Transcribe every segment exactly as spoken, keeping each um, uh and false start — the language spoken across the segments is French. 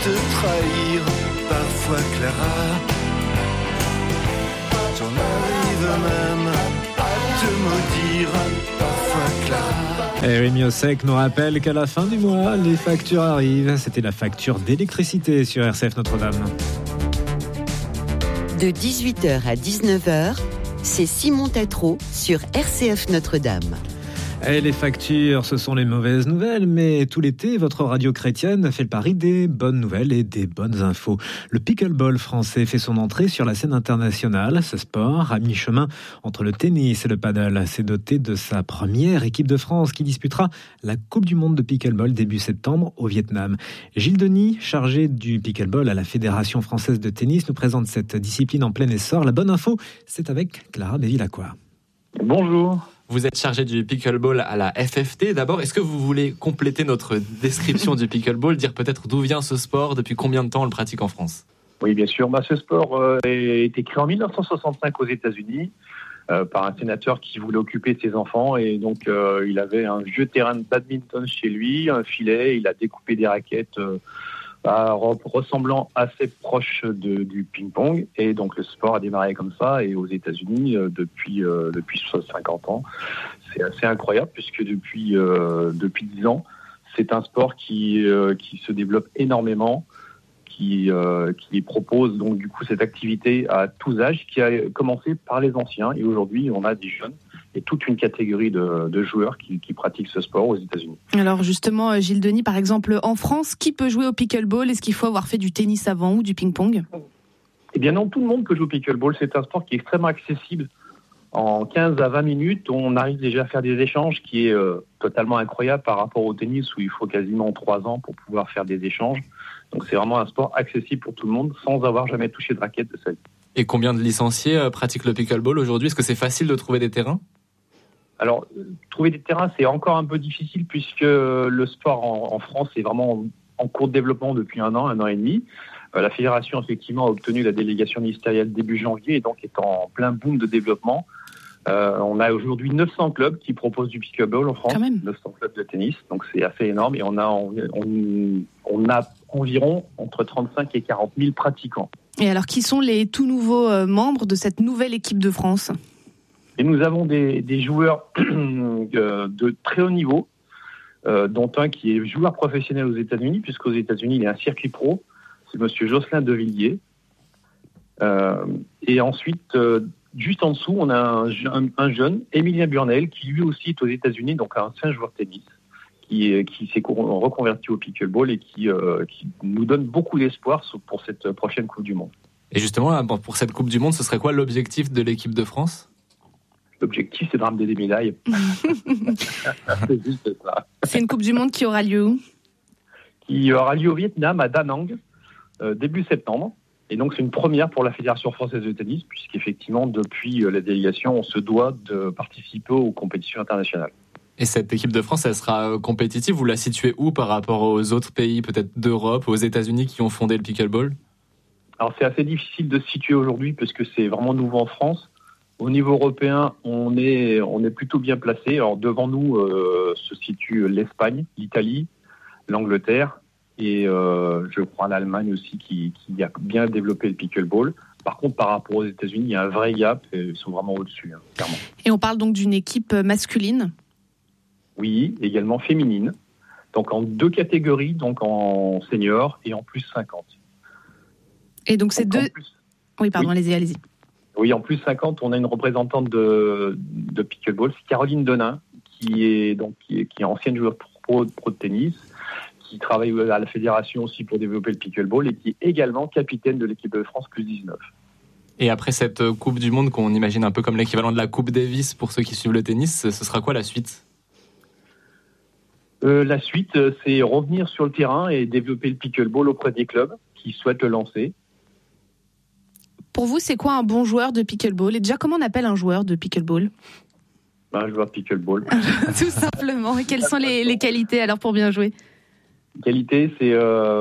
te trahir, parfois Clara. T'en arrives même à te maudire, parfois Clara. Et Rémi Ossec nous rappelle qu'à la fin du mois, les factures arrivent. C'était la facture d'électricité sur R C F Notre-Dame. De dix-huit heures à dix-neuf heures, c'est Simon Tatro sur R C F Notre-Dame. Et les factures, ce sont les mauvaises nouvelles, mais tout l'été, votre radio chrétienne fait le pari des bonnes nouvelles et des bonnes infos. Le pickleball français fait son entrée sur la scène internationale. Ce sport, à mi-chemin entre le tennis et le paddle, s'est doté de sa première équipe de France qui disputera la Coupe du Monde de pickleball début septembre au Vietnam. Gilles Denis, chargé du pickleball à la Fédération française de tennis, nous présente cette discipline en plein essor. La bonne info, c'est avec Clara Bevilacqua. Bonjour. Vous êtes chargé du pickleball à la F F T. D'abord, est-ce que vous voulez compléter notre description du pickleball, dire peut-être d'où vient ce sport, depuis combien de temps on le pratique en France ? Oui, bien sûr. Bah, ce sport euh, a été créé en dix-neuf cent soixante-cinq aux États-Unis euh, par un sénateur qui voulait occuper de ses enfants. Et donc, euh, il avait un vieux terrain de badminton chez lui, un filet. Il a découpé des raquettes euh, à, ressemblant assez proche de, du ping-pong. Et donc, le sport a démarré comme ça. Et aux États-Unis, euh, depuis, euh, depuis cinquante ans, c'est assez incroyable puisque depuis, euh, depuis dix ans, c'est un sport qui, euh, qui se développe énormément. Qui, euh, qui propose donc du coup cette activité à tous âges, qui a commencé par les anciens et aujourd'hui on a des jeunes et toute une catégorie de, de joueurs qui, qui pratiquent ce sport aux États-Unis. Alors justement, Gilles Denis, par exemple, en France, qui peut jouer au pickleball ? Est-ce qu'il faut avoir fait du tennis avant ou du ping-pong ? Eh bien non, tout le monde peut jouer au pickleball. C'est un sport qui est extrêmement accessible. En quinze à vingt minutes, on arrive déjà à faire des échanges qui est euh, totalement incroyable par rapport au tennis où il faut quasiment trois ans pour pouvoir faire des échanges. Donc c'est vraiment un sport accessible pour tout le monde sans avoir jamais touché de raquette de sa vie. Et combien de licenciés euh, pratiquent le pickleball aujourd'hui ? Est-ce que c'est facile de trouver des terrains ? Alors, euh, trouver des terrains, c'est encore un peu difficile puisque le sport en, en France est vraiment en, en cours de développement depuis un an, un an et demi. Euh, la fédération, effectivement, a obtenu la délégation ministérielle début janvier et donc est en plein boom de développement. Euh, on a aujourd'hui neuf cents clubs qui proposent du pickleball en France, neuf cents clubs de tennis, donc c'est assez énorme et on a, on, on a environ entre trente-cinq et quarante mille pratiquants. Et alors, qui sont les tout nouveaux euh, membres de cette nouvelle équipe de France ? Et nous avons des, des joueurs de, de très haut niveau, euh, dont un qui est joueur professionnel aux États-Unis, puisqu'aux États-Unis il y a un circuit pro, c'est monsieur Jocelyn Devilliers. Euh, et ensuite... Euh, Juste en dessous, on a un, un, un jeune, Émilien Burnel, qui lui aussi est aux États-Unis, donc un ancien joueur de tennis, qui, qui s'est reconverti au pickleball et qui, euh, qui nous donne beaucoup d'espoir pour cette prochaine Coupe du Monde. Et justement, pour cette Coupe du Monde, ce serait quoi l'objectif de l'équipe de France ? L'objectif, c'est de ramener des médailles. C'est juste ça. C'est une Coupe du Monde qui aura lieu où ? Qui aura lieu au Vietnam, à Da Nang, euh, début septembre. Et donc, c'est une première pour la Fédération française de tennis, puisqu'effectivement, depuis la délégation, on se doit de participer aux compétitions internationales. Et cette équipe de France, elle sera compétitive ? Vous la situez où par rapport aux autres pays, peut-être d'Europe, aux États-Unis qui ont fondé le pickleball ? Alors, c'est assez difficile de se situer aujourd'hui, parce que c'est vraiment nouveau en France. Au niveau européen, on est, on est plutôt bien placé. Alors, devant nous euh, se situe l'Espagne, l'Italie, l'Angleterre, et euh, je crois l'Allemagne aussi qui, qui a bien développé le pickleball. Par contre, par rapport aux États-Unis, il y a un vrai gap et ils sont vraiment au-dessus, hein, clairement. Et on parle donc d'une équipe masculine ? Oui, également féminine. Donc en deux catégories, donc en senior et en plus cinquante. Et donc c'est donc deux... Plus... Oui, pardon, oui. allez-y, allez-y. Oui, en plus cinquante, on a une représentante de, de pickleball, c'est Caroline Denain, qui est, donc, qui est, qui est ancienne joueuse pro, pro de tennis, qui travaille à la fédération aussi pour développer le pickleball et qui est également capitaine de l'équipe de France plus dix-neuf. Et après cette Coupe du Monde qu'on imagine un peu comme l'équivalent de la Coupe Davis pour ceux qui suivent le tennis, ce sera quoi la suite ? euh, La suite, c'est revenir sur le terrain et développer le pickleball auprès des clubs qui souhaitent le lancer. Pour vous, c'est quoi un bon joueur de pickleball ? Et déjà, comment on appelle un joueur de pickleball ? Ben, un joueur de pickleball. Tout simplement. Et quelles sont les, les qualités alors pour bien jouer ? Qualité, c'est euh,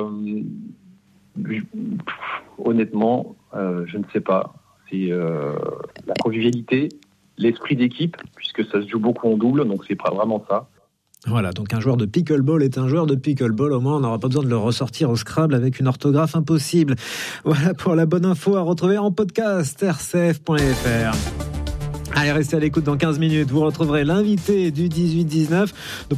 honnêtement, euh, je ne sais pas. C'est euh, la convivialité, l'esprit d'équipe, puisque ça se joue beaucoup en double, donc c'est pas vraiment ça. Voilà, donc un joueur de pickleball est un joueur de pickleball. Au moins, on n'aura pas besoin de le ressortir au Scrabble avec une orthographe impossible. Voilà pour la bonne info à retrouver en podcast r c f point f r. Allez, restez à l'écoute dans quinze minutes. Vous retrouverez l'invité du dix-huit dix-neuf.